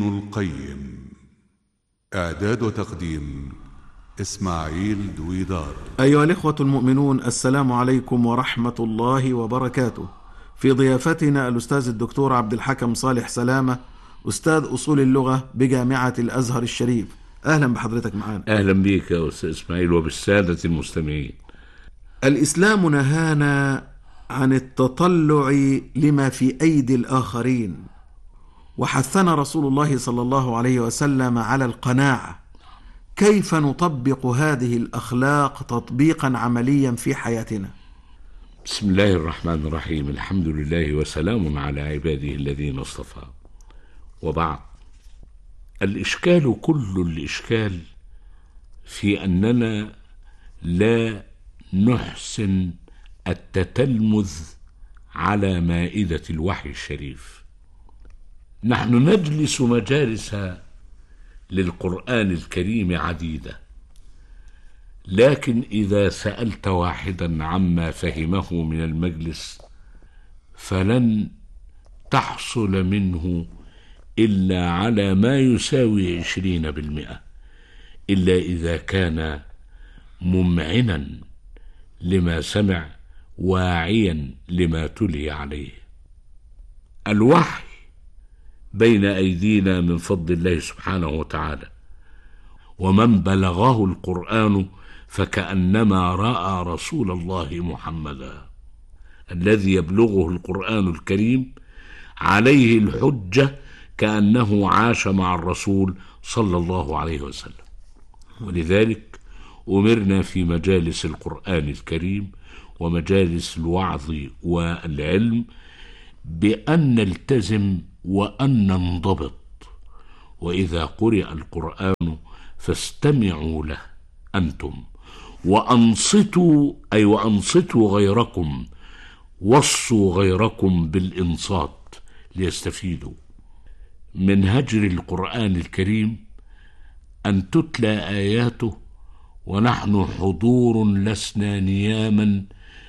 القيم. إعداد وتقديم إسماعيل دويدار. أيها الإخوة المؤمنون، السلام عليكم ورحمة الله وبركاته. في ضيافتنا الأستاذ الدكتور عبد الحكم صالح سلامة، أستاذ أصول اللغة بجامعة الأزهر الشريف. أهلا بحضرتك معنا. أهلا بك يا أستاذ إسماعيل وبالسادة المستمعين. الإسلام نهانا عن التطلع لما في أيدي الآخرين، وحثنا رسول الله صلى الله عليه وسلم على القناعة. كيف نطبق هذه الأخلاق تطبيقا عمليا في حياتنا؟ بسم الله الرحمن الرحيم. الحمد لله وسلام على عباده الذين اصطفى، وبعد. الإشكال كل الإشكال في أننا لا نحسن التتلمذ على مائدة الوحي الشريف. نحن نجلس مجالس للقرآن الكريم عديدة، لكن إذا سألت واحدا عما فهمه من المجلس فلن تحصل منه إلا على ما يساوي 20%، إلا إذا كان ممعنا لما سمع واعيا لما تلي عليه. الوحي بين أيدينا من فضل الله سبحانه وتعالى، ومن بلغه القرآن فكأنما رأى رسول الله محمدا. الذي يبلغه القرآن الكريم عليه الحجة كأنه عاش مع الرسول صلى الله عليه وسلم. ولذلك أمرنا في مجالس القرآن الكريم ومجالس الوعظ والعلم بأن نلتزم وأن ننضبط. وإذا قرئ القرآن فاستمعوا له أنتم وأنصتوا، أي وأنصتوا غيركم، وصوا غيركم بالإنصات ليستفيدوا. من هجر القرآن الكريم أن تتلى آياته ونحن حضور لسنا نياما،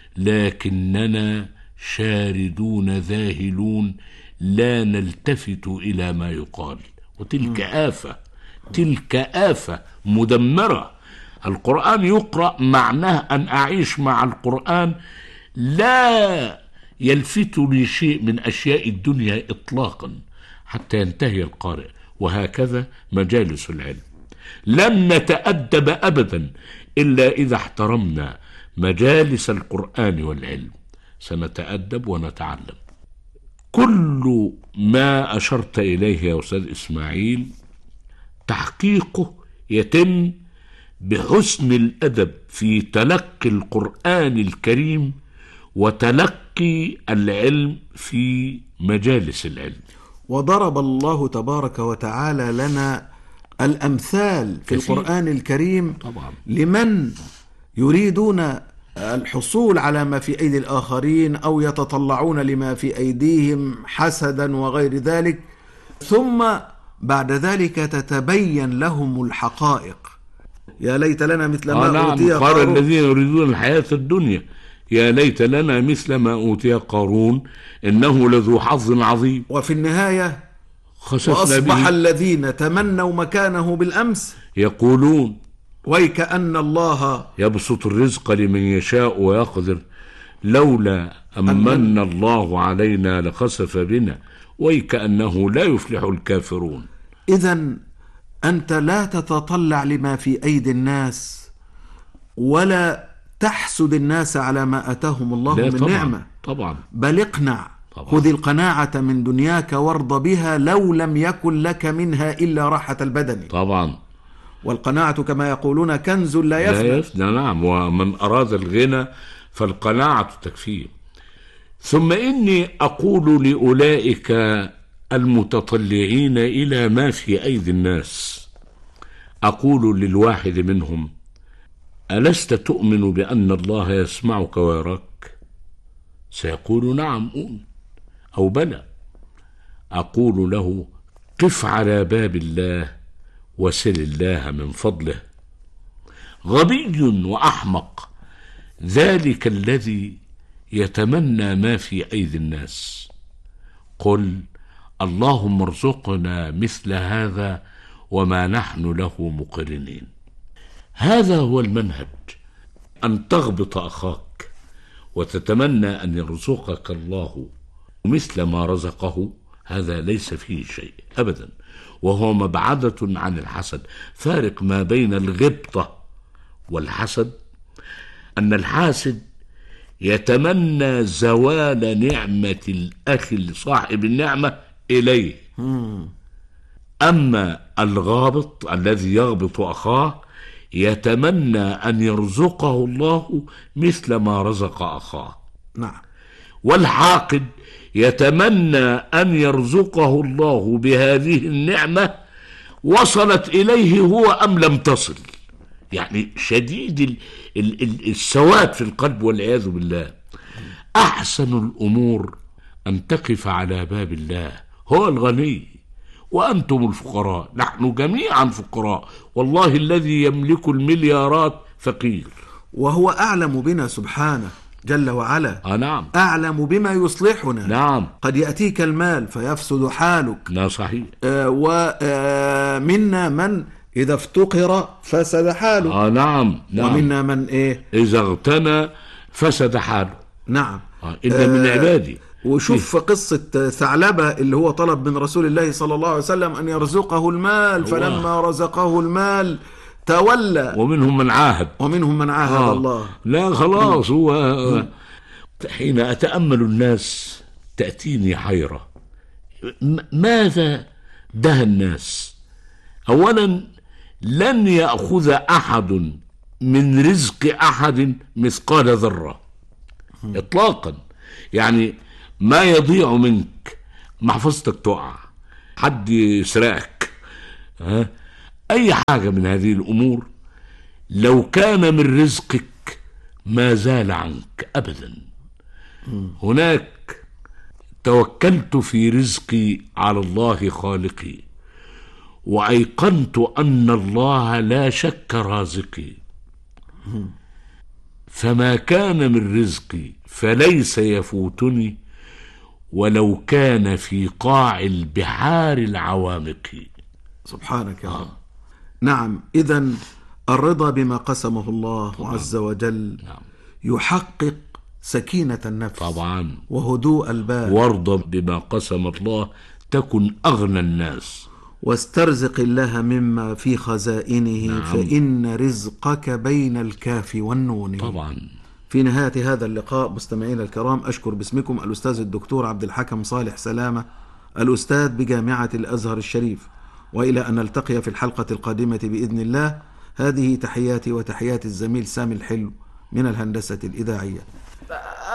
لكننا شاردون ذاهلون لا نلتفت إلى ما يقال. وتلك آفة، تلك آفة مدمرة. القرآن يقرأ معناه أن أعيش مع القرآن لا يلفت لي شيء من أشياء الدنيا إطلاقا حتى ينتهي القارئ. وهكذا مجالس العلم، لن نتأدب أبدا إلا إذا احترمنا مجالس القرآن والعلم. سنتأدب ونتعلم. كل ما أشرت إليه يا أستاذ إسماعيل تحقيقه يتم بحسن الأدب في تلقي القرآن الكريم وتلقي العلم في مجالس العلم. وضرب الله تبارك وتعالى لنا الأمثال في القرآن الكريم طبعا لمن يريدون الحصول على ما في أيدي الآخرين أو يتطلعون لما في أيديهم حسدا وغير ذلك، ثم بعد ذلك تتبين لهم الحقائق. يا ليت لنا مثل ما أوتي قال قارون. الذين يريدون الحياة الدنيا يا ليت لنا مثل ما أوتي قارون إنه لذو حظ عظيم. وفي النهاية وأصبح الذين تمنوا مكانه بالأمس يقولون ويكأن الله يبسط الرزق لمن يشاء ويقدر لولا أمن الله علينا لخسف بنا ويكأنه لا يفلح الكافرون. إذن أنت لا تتطلع لما في أيدي الناس ولا تحسد الناس على ما أتاهم الله من طبعًا نعمة. طبعا، بل اقنع، خذ القناعة من دنياك وارض بها لو لم يكن لك منها إلا راحة البدن. طبعا. والقناعة كما يقولون كنز لا يفنى. نعم. ومن أراد الغنى فالقناعة تكفيه. ثم إني أقول لأولئك المتطلعين إلى ما في أيدي الناس، أقول للواحد منهم: ألست تؤمن بأن الله يسمعك ويراك؟ سيقول: نعم أؤمن أو بلى. أقول له: قف على باب الله وسل الله من فضله. غبي وأحمق ذلك الذي يتمنى ما في أيدي الناس. قل اللهم ارزقنا مثل هذا وما نحن له مقرنين. هذا هو المنهج، أن تغبط أخاك وتتمنى أن يرزقك الله مثل ما رزقه، هذا ليس فيه شيء أبدا، وهو مبعدة عن الحسد. فارق ما بين الغبطة والحسد أن الحاسد يتمنى زوال نعمة الأخ لصاحب النعمة إليه، أما الغابط الذي يغبط أخاه يتمنى أن يرزقه الله مثل ما رزق أخاه. نعم. والحاقد يتمنى أن يرزقه الله بهذه النعمة وصلت إليه هو أم لم تصل. يعني شديد السواد في القلب والعياذ بالله. أحسن الأمور أن تقف على باب الله، هو الغني وأنتم الفقراء، نحن جميعا فقراء، والله الذي يملك المليارات فقير، وهو أعلم بنا سبحانه جل وعلا. نعم. أعلم بما يصلحنا. نعم. قد يأتيك المال فيفسد حالك. لا صحيح. ومنا من إذا افتقر فسد حاله. نعم. ومنا من إذا اغتنى فسد حاله. نعم. إن من عبادي. وشوف قصة ثعلبة اللي هو طلب من رسول الله صلى الله عليه وسلم أن يرزقه المال، فلما رزقه المال تولى. ومنهم من عاهد الله. لا خلاص. هو حين أتأمل الناس تأتيني حيرة. ماذا ده الناس؟ أولا لن يأخذ أحد من رزق أحد مثقال ذرة إطلاقا. يعني ما يضيع منك، محفظتك تقع، حد يسرقك، أي حاجة من هذه الأمور لو كان من رزقك ما زال عنك أبدا. هناك توكلت في رزقي على الله خالقي، وأيقنت أن الله لا شك رازقي، فما كان من رزقي فليس يفوتني ولو كان في قاع البحار العوامق. سبحانك يا رب. نعم. إذن الرضا بما قسمه الله عز وجل يحقق سكينة النفس طبعا وهدوء البال. وارضى بما قسم الله تكن أغنى الناس، واسترزق الله مما في خزائنه. فإن رزقك بين الكاف والنون. طبعا. في نهاية هذا اللقاء مستمعينا الكرام، أشكر باسمكم الأستاذ الدكتور عبد الحكم صالح سلامة، الأستاذ بجامعة الأزهر الشريف، وإلى أن نلتقي في الحلقة القادمة بإذن الله. هذه تحياتي وتحيات الزميل سامي الحلو من الهندسة الإذاعية.